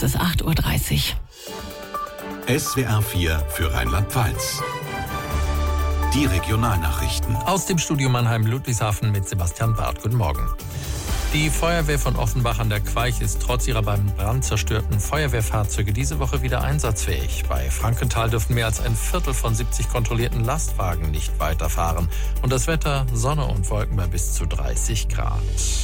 Es ist 8:30 Uhr. SWR 4 für Rheinland-Pfalz. Die Regionalnachrichten. Aus dem Studio Mannheim-Ludwigshafen mit Sebastian Barth. Guten Morgen. Die Feuerwehr von Offenbach an der Queich ist trotz ihrer beim Brand zerstörten Feuerwehrfahrzeuge diese Woche wieder einsatzfähig. Bei Frankenthal dürfen mehr als ein Viertel von 70 kontrollierten Lastwagen nicht weiterfahren. Und das Wetter, Sonne und Wolken bei bis zu 30 Grad.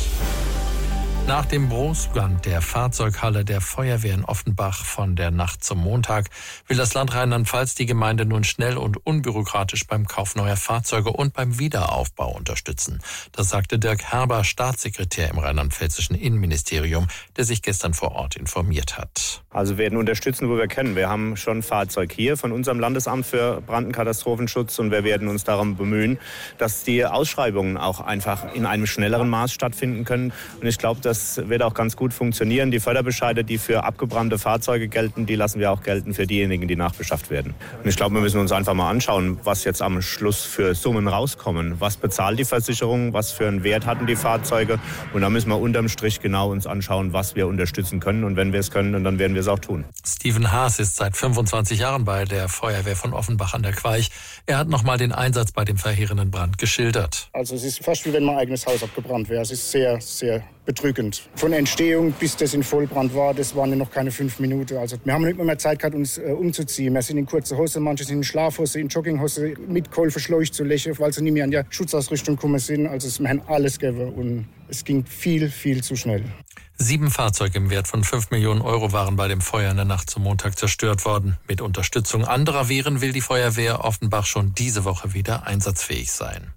Nach dem Großbrand der Fahrzeughalle der Feuerwehr in Offenbach von der Nacht zum Montag will das Land Rheinland-Pfalz die Gemeinde nun schnell und unbürokratisch beim Kauf neuer Fahrzeuge und beim Wiederaufbau unterstützen. Das sagte Dirk Herber, Staatssekretär im rheinland-pfälzischen Innenministerium, der sich gestern vor Ort informiert hat. Also wir werden unterstützen, wo wir können. Wir haben schon ein Fahrzeug hier von unserem Landesamt für Brand- und Katastrophenschutz und wir werden uns darum bemühen, dass die Ausschreibungen auch einfach in einem schnelleren Maß stattfinden können. Und ich glaube, das wird auch ganz gut funktionieren. Die Förderbescheide, die für abgebrannte Fahrzeuge gelten, die lassen wir auch gelten für diejenigen, die nachbeschafft werden. Und ich glaube, wir müssen uns einfach mal anschauen, was jetzt am Schluss für Summen rauskommen. Was bezahlt die Versicherung? Was für einen Wert hatten die Fahrzeuge? Und da müssen wir unterm Strich genau uns anschauen, was wir unterstützen können. Und wenn wir es können, dann werden wir es auch tun. Steven Haas ist seit 25 Jahren bei der Feuerwehr von Offenbach an der Queich. Er hat nochmal den Einsatz bei dem verheerenden Brand geschildert. Also es ist fast wie wenn mein eigenes Haus abgebrannt wäre. Es ist sehr, sehr bedrückend. Von Entstehung bis das in Vollbrand war, das waren ja noch keine 5 Minuten. Also wir haben nicht mehr Zeit gehabt, uns umzuziehen. Wir sind in kurzer Hose, manche sind in Schlafhose, in Jogginghose, mit Kohlverschläucht zu lächeln, weil sie nicht mehr an die Schutzausrüstung gekommen sind. Also wir haben alles gegeben und es ging viel, viel zu schnell. 7 Fahrzeuge im Wert von 5 Millionen Euro waren bei dem Feuer in der Nacht zum Montag zerstört worden. Mit Unterstützung anderer Wehren will die Feuerwehr Offenbach schon diese Woche wieder einsatzfähig sein.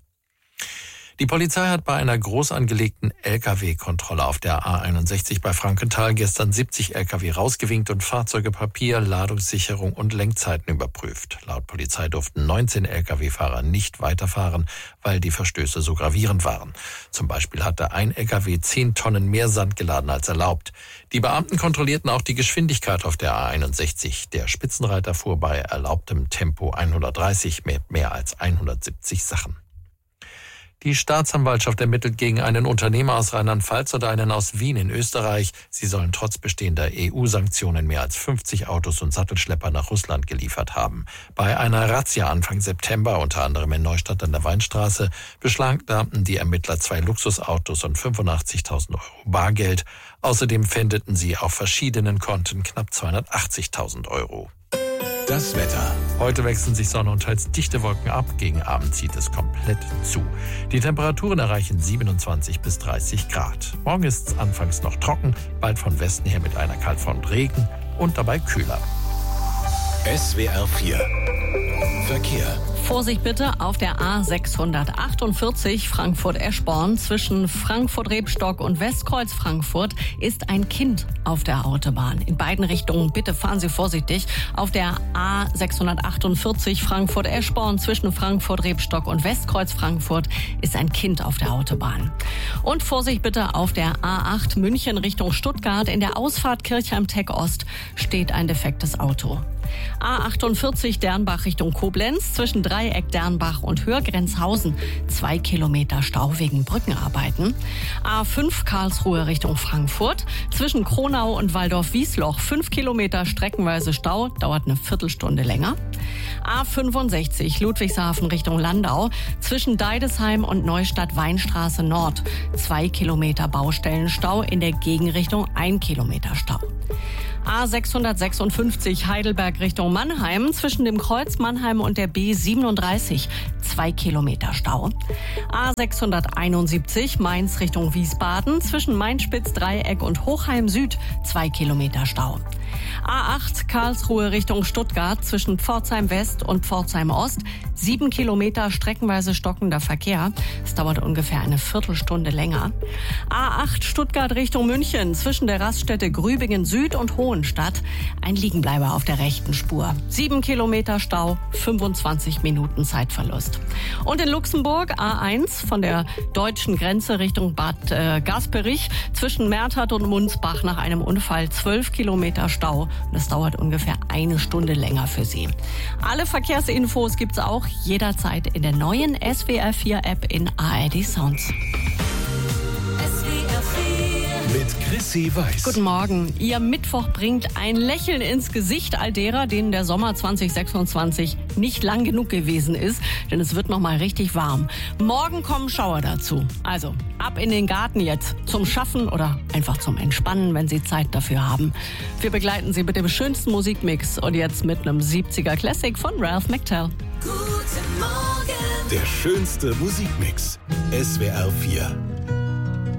Die Polizei hat bei einer groß angelegten Lkw-Kontrolle auf der A61 bei Frankenthal gestern 70 Lkw rausgewinkt und Fahrzeuge, Papier, Ladungssicherung und Lenkzeiten überprüft. Laut Polizei durften 19 Lkw-Fahrer nicht weiterfahren, weil die Verstöße so gravierend waren. Zum Beispiel hatte ein Lkw 10 Tonnen mehr Sand geladen als erlaubt. Die Beamten kontrollierten auch die Geschwindigkeit auf der A61. Der Spitzenreiter fuhr bei erlaubtem Tempo 130 mit mehr als 170 Sachen. Die Staatsanwaltschaft ermittelt gegen einen Unternehmer aus Rheinland-Pfalz und einen aus Wien in Österreich. Sie sollen trotz bestehender EU-Sanktionen mehr als 50 Autos und Sattelschlepper nach Russland geliefert haben. Bei einer Razzia Anfang September, unter anderem in Neustadt an der Weinstraße, beschlagnahmten die Ermittler 2 Luxusautos und 85.000 Euro Bargeld. Außerdem pfändeten sie auf verschiedenen Konten knapp 280.000 Euro. Das Wetter. Heute wechseln sich Sonne und teils dichte Wolken ab. Gegen Abend zieht es komplett zu. Die Temperaturen erreichen 27 bis 30 Grad. Morgen ist es anfangs noch trocken, bald von Westen her mit einer Kaltfront Regen und dabei kühler. SWR 4 Verkehr. Vorsicht bitte auf der A648 Frankfurt-Eschborn zwischen Frankfurt-Rebstock und Westkreuz-Frankfurt ist ein Kind auf der Autobahn. In beiden Richtungen bitte fahren Sie vorsichtig. Auf der A648 Frankfurt-Eschborn zwischen Frankfurt-Rebstock und Westkreuz-Frankfurt ist ein Kind auf der Autobahn. Und Vorsicht bitte auf der A8 München Richtung Stuttgart. In der Ausfahrt Kirchheim-Tech Ost steht ein defektes Auto. A48 Dernbach Richtung Koblenz zwischen Dreieck Dernbach und Hörgrenzhausen 2 Kilometer Stau wegen Brückenarbeiten. A5 Karlsruhe Richtung Frankfurt zwischen Kronau und Waldorf-Wiesloch 5 Kilometer streckenweise Stau, dauert eine Viertelstunde länger. A65 Ludwigshafen Richtung Landau zwischen Deidesheim und Neustadt-Weinstraße Nord 2 Kilometer Baustellenstau, in der Gegenrichtung 1 Kilometer Stau. A656 Heidelberg Richtung Mannheim zwischen dem Kreuz Mannheim und der B37 2 Kilometer Stau. A671 Mainz Richtung Wiesbaden zwischen Mainspitz-Dreieck und Hochheim Süd 2 Kilometer Stau. A8 Karlsruhe Richtung Stuttgart zwischen Pforzheim West und Pforzheim Ost 7 Kilometer streckenweise stockender Verkehr. Es dauert ungefähr eine Viertelstunde länger. A8 Stuttgart Richtung München zwischen der Raststätte Grübingen Süd und Hohenstadt ein Liegenbleiber auf der rechten Spur. 7 Kilometer Stau, 25 Minuten Zeitverlust. Und in Luxemburg A1 von der deutschen Grenze Richtung Bad Gasperich zwischen Mertert und Munsbach nach einem Unfall 12 Kilometer Stau. Das dauert ungefähr eine Stunde länger für Sie. Alle Verkehrsinfos gibt's auch jederzeit in der neuen SWR 4 App in ARD Sounds. Mit Chrissy Weiß. Guten Morgen. Ihr Mittwoch bringt ein Lächeln ins Gesicht all derer, denen der Sommer 2026 nicht lang genug gewesen ist, denn es wird noch mal richtig warm. Morgen kommen Schauer dazu. Also ab in den Garten jetzt zum Schaffen oder einfach zum Entspannen, wenn Sie Zeit dafür haben. Wir begleiten Sie mit dem schönsten Musikmix und jetzt mit einem 70er Classic von Ralph McTell. Der schönste Musikmix. SWR 4.